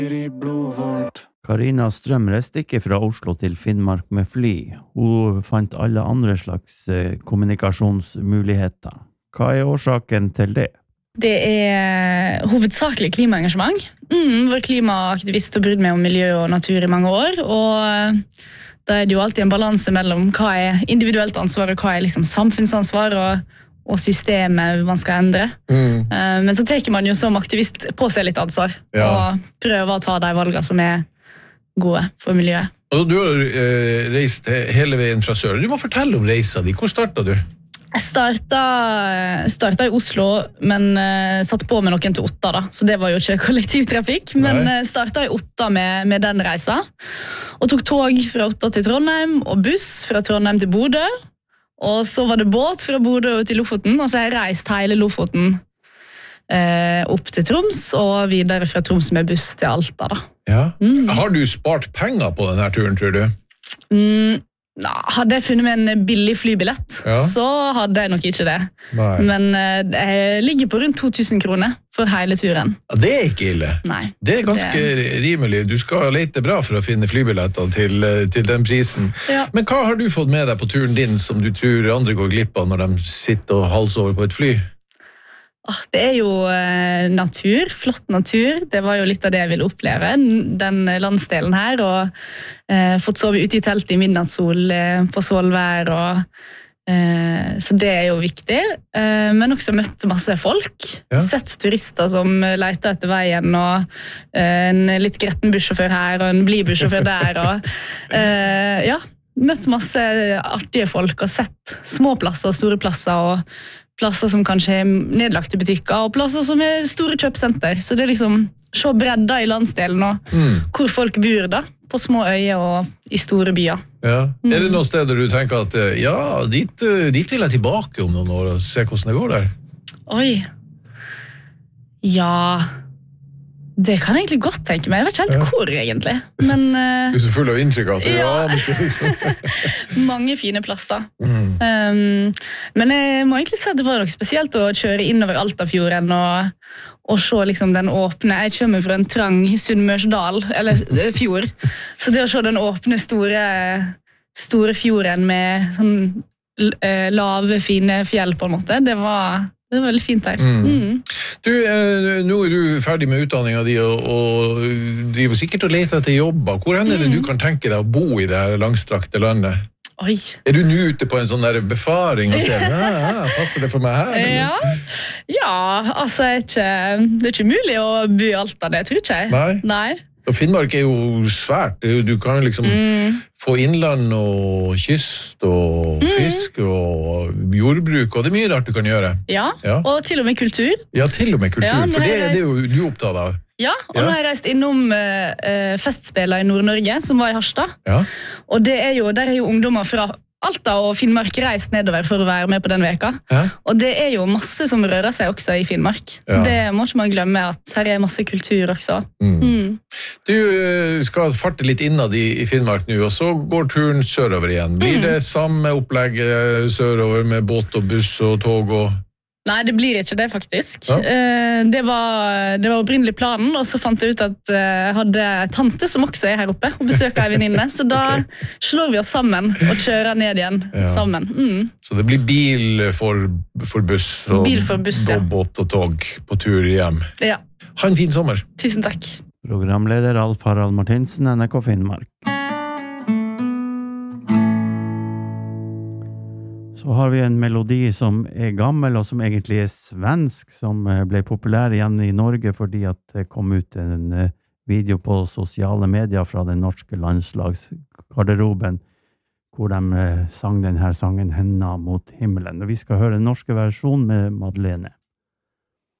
Karina Strøm reiste ikke fra Oslo til Finnmark med fly. Hun fant alle andre slags kommunikasjonsmuligheter. Hva årsaken til det? Det hovedsakelig klimaengasjement. Var klimaaktivist og brydd meg om miljø og natur i mange år, og da det jo alltid en balanse mellom hva individuelt ansvar og hva liksom samfunnsansvar og systemet man skal endre. Men så tenker man jo som aktivist på seg litt ansvar, og prøver å ta de valgene som gode for miljøet. Og du har reist hele veien fra sør. Du må fortelle om reisa di. Hvor startet du? Jeg startet i Oslo, men satt på med noen til Otta da, så det var jo ikke kollektivtrafikk, men startet i Otta med den reisa, og tok tog fra Otta til Trondheim, og buss fra Trondheim til Bodø, og så var det båt fra Bodø til Lofoten, og så har jeg reist hele Lofoten opp til Troms, og videre fra Troms med buss til Alta da. Ja. Har du spart penger på denne turen, tror du? Hadde jeg funnet meg en billig flybillett, så hadde jeg nok ikke det. Nei. Men jeg ligger på rundt 2000 kroner for hele turen. Ja, det ikke ille. Nei. Det ganske rimelig. Du skal lete bra for å finne flybilletter til den prisen. Ja. Men hva har du fått med deg på turen din som du tror andre går glipp av når de sitter og halser over på et fly? Det jo natur, flott natur. Det var jo litt av det jeg ville oppleve, den landsdelen her, og fått sove ute i telt i midnattssol på Svolvær, så det jo viktig. Men også møtt masse folk, sett turister som leter etter veien, og en litt gretten bussjåfør her, og en blid bussjåfør der, og møtt masse artige folk, og sett små plasser og store plasser, og plasser som kanskje nedlagte butikker, og plasser som store kjøpsenter. Så det liksom se bredda i landsdelen, og hvor folk bor da, på små øyer og i store byer. Ja. Det noen steder du tenker at, dit vil jeg tilbake om noen år, og se hvordan det går der? Oi. Ja, det kan jeg egentlig godt tenke meg. Jeg vet ikke helt hvor, egentlig. Men, du så full av inntrykk av det. Mange fine plasser. Men jeg må egentlig si at det var noe spesielt å kjøre innover Altafjorden og se liksom den åpne. Jeg kommer fra en trang Sunnmørsdal, eller fjord. Så det å se den åpne, store fjorden med sånn lave, fine fjell på en måte, det var veldig fint her. Du, nå du ferdig med utdanningen din og driver sikkert og leter etter jobber. Hvor det du kan tenke deg å bo i det her langstrakte landet? Oi. Du nå ute på en sånn der befaring og ser, passer det for meg her? Ja, altså det ikke mulig å bo i Alta, det tror ikke jeg. Nei. Og Finnmark jo svært. Du kan liksom få innland og kyst og fisk og jordbruk, og det mye rart du kan gjøre. Ja, og til og med kultur. Ja, til og med kultur, for det jo du opptatt av. Ja, og nå har jeg reist innom festspiller i Nord-Norge, som var i Harstad. Og der jo ungdommer fra Alta og Finnmark reist nedover for å være med på den veka. Og det jo masse som rører seg også i Finnmark. Så det må ikke man glemme, at her masse kultur også. Du skal farte litt innad i Finnmark nå, og så går turen sørover igjen. Blir det samme opplegg sørover med båt og buss og tog og... Nei, det blir ikke det faktisk. Det var opprinnelig planen, og så fant jeg ut at jeg hadde tante som også her oppe, og besøker en venninne, så da slår vi oss sammen og kjører ned igjen sammen. Så det blir bil for buss og båt og tog på tur hjem. Ja. Ha en fin sommer. Tusen takk. Programleder Alf Harald Martinsen, NRK Finnmark. Så har vi en melodi som gammel og som egentlig svensk, som ble populær igjen i Norge fordi at det kom ut en video på sosiale medier fra den norske landslagsgarderoben, hvor de sang denne sangen «Henna mot himmelen». Og vi skal høre den norske versjonen med Madeleine.